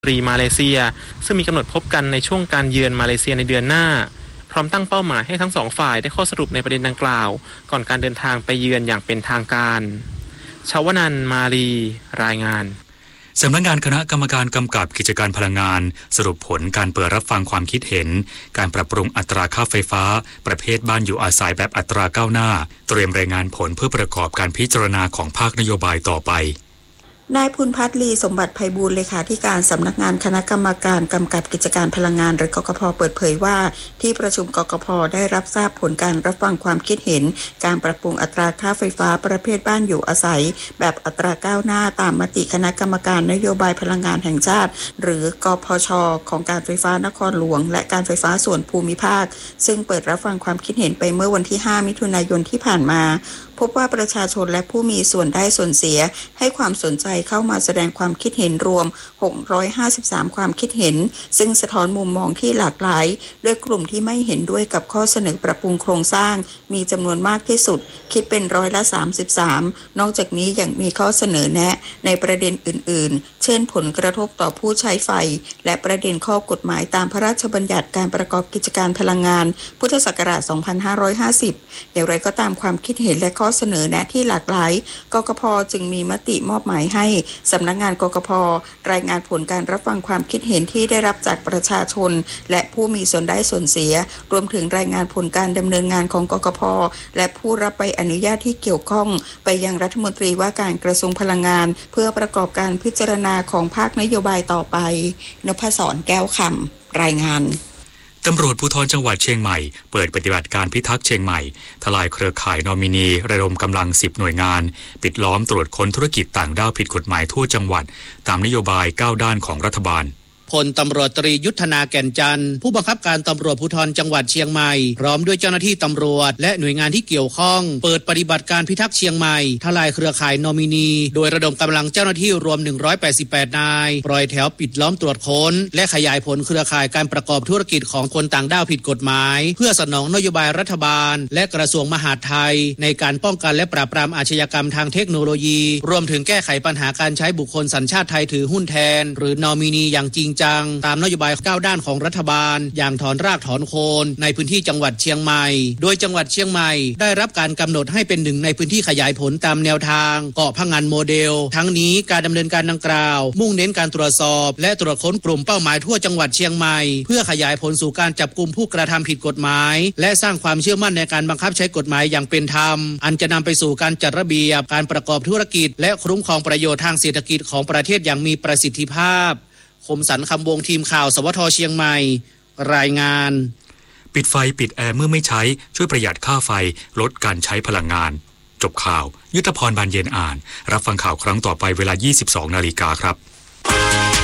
รีมาเลเซียซึ่งมีกำหนดพบกันในช่วงการเยือนมาเลเซียในเดือนหน้าพร้อมตั้งเป้าหมายให้ทั้งสองฝ่ายได้ข้อสรุปในประเด็นดังกล่าวก่อนการเดินทางไปเยือนอย่างเป็นทางการชวนันท์มาลีรายงานสำนักงานคณะกรรมการกำกับกิจการพลังงานสรุปผลการเปิดรับฟังความคิดเห็นการปรับปรุงอัตราค่าไฟฟ้าประเภทบ้านอยู่อาศัยแบบอัตราก้าวหน้าเตรียมรายงานผลเพื่อประกอบการพิจารณาของภาคนโยบายต่อไปนายภูนพัฒน์ลีสมบัติไพบูลย์เลขาธิการสำนักงานคณะกรรมการกำกับกิจการพลังงานหรือกกพ.เปิดเผยว่าที่ประชุมกกพ.ได้รับทราบผลการรับฟังความคิดเห็นการปรับปรุงอัตราค่าไฟฟ้าประเภทบ้านอยู่อาศัยแบบอัตราก้าวหน้าตามมติคณะกรรมการนโยบายพลังงานแห่งชาติหรือกพช.ของการไฟฟ้านครหลวงและการไฟฟ้าส่วนภูมิภาคซึ่งเปิดรับฟังความคิดเห็นไปเมื่อวันที่5มิถุนายนที่ผ่านมาพบว่าประชาชนและผู้มีส่วนได้ส่วนเสียให้ความสนใจเข้ามาแสดงความคิดเห็นรวม653ความคิดเห็นซึ่งสะท้อนมุมมองที่หลากหลายโดยกลุ่มที่ไม่เห็นด้วยกับข้อเสนอปรับปรุงโครงสร้างมีจำนวนมากที่สุดคิดเป็น33%นอกจากนี้ยังมีข้อเสนอแนะในประเด็นอื่นๆเช่นผลกระทบต่อผู้ใช้ไฟและประเด็นข้อกฎหมายตามพระราชบัญญัติการประกอบกิจการพลังงานพุทธศักราช2550อย่างไรก็ตามความคิดเห็นและข้อเสนอแนะที่หลากหลายกกพ.จึงมีมติมอบหมายให้สำนักงานกกพ.รายงานผลการรับฟังความคิดเห็นที่ได้รับจากประชาชนและผู้มีส่วนได้ส่วนเสียรวมถึงรายงานผลการดำเนินงานของกกพ.และผู้รับใบอนุญาตที่เกี่ยวข้องไปยังรัฐมนตรีว่าการกระทรวงพลังงานเพื่อประกอบการพิจารณาของภาคนโยบายต่อไปนพศรแก้วคำรายงานตำรวจภูธรจังหวัดเชียงใหม่เปิดปฏิบัติการพิทักษ์เชียงใหม่ทลายเครือข่ายนอมินีระดมกำลัง10หน่วยงานปิดล้อมตรวจค้นธุรกิจต่างด้าวผิดกฎหมายทั่วจังหวัดตามนโยบาย9ด้านของรัฐบาลพลตำรวจตรียุทธนาแก่นจันทร์ผู้บังคับการตำรวจภูธรจังหวัดเชียงใหม่พร้อมด้วยเจ้าหน้าที่ตำรวจและหน่วยงานที่เกี่ยวข้องเปิดปฏิบัติการพิทักษ์เชียงใหม่ทลายเครือข่ายนอมินีโดยระดมกำลังเจ้าหน้าที่รวม188นายปล่อยแถวปิดล้อมตรวจค้นและขยายผลเครือข่ายการประกอบธุรกิจของคนต่างด้าวผิดกฎหมายเพื่อสนองนโยบายรัฐบาลและกระทรวงมหาดไทยในการป้องกันและปราบปรามอาชญากรรมทางเทคโนโลยีรวมถึงแก้ไขปัญหาการใช้บุคคลสัญชาติไทยถือหุ้นแทนหรือนอมินีอย่างจริงจังตามนโยบาย9ด้านของรัฐบาลอย่างถอนรากถอนโคนในพื้นที่จังหวัดเชียงใหม่โดยจังหวัดเชียงใหม่ได้รับการกำหนดให้เป็นหนึ่งในพื้นที่ขยายผลตามแนวทางเกาะพะงันโมเดลทั้งนี้การดำเนินการดังกล่าวมุ่งเน้นการตรวจสอบและตรวจค้นกลุ่มเป้าหมายทั่วจังหวัดเชียงใหม่เพื่อขยายผลสู่การจับกุมผู้กระทำผิดกฎหมายและสร้างความเชื่อมั่นในการบังคับใช้กฎหมายอย่างเป็นธรรมอันจะนำไปสู่การจัดระเบียบการประกอบธุรกิจและคุ้มครองประโยชน์ทางเศรษฐกิจของประเทศอย่างมีประสิทธิภาพคมสันคำวงทีมข่าวสวทเชียงใหม่รายงานปิดไฟปิดแอร์เมื่อไม่ใช้ช่วยประหยัดค่าไฟลดการใช้พลังงานจบข่าวยุทธพรบานเย็นอ่านรับฟังข่าวครั้งต่อไปเวลา 22 นาฬิกาครับ